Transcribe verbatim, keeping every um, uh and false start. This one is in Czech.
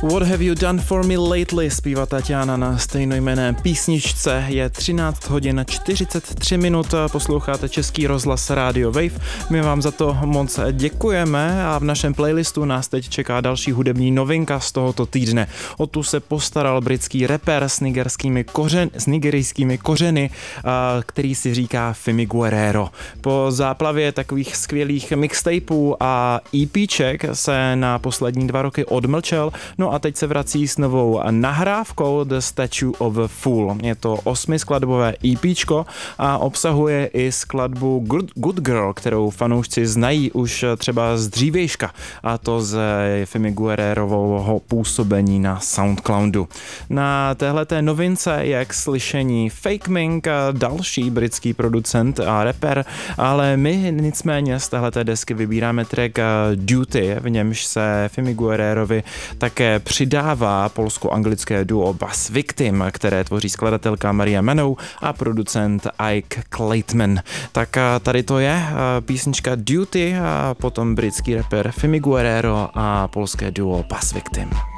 What have you done for me lately, zpívá Tatiana na stejnojmenné písničce. Je třináct hodin čtyřicet tři minut, posloucháte Český rozhlas Radio Wave. My vám za to moc děkujeme a v našem playlistu nás teď čeká další hudební novinka z tohoto týdne. O tu se postaral britský rapper s nigerskými kořen, s nigerijskými kořeny, který si říká Fimi Guerrero. Po záplavě takových skvělých mixtapeů a EPček se na poslední dva roky odmlčel, no a teď se vrací s novou nahrávkou The Statue of a Fool. Je to osmiskladbové EPčko a obsahuje i skladbu Good, Good Girl, kterou fanoušci znají už třeba z dřívějška, a to z Fimi Guerrerového působení na Soundcloudu. Na téhleté novince je k slyšení Fake Mink, další britský producent a rapper, ale my nicméně z téhleté desky vybíráme track Duty, v němž se Fimi Guerrerovi také přidává polsko-anglické duo Bass Victim, které tvoří skladatelka Maria Manou a producent Ike Clayton. Tak tady to je písnička Duty a potom britský rapper Fimi Guerrero a polské duo Bass Victim.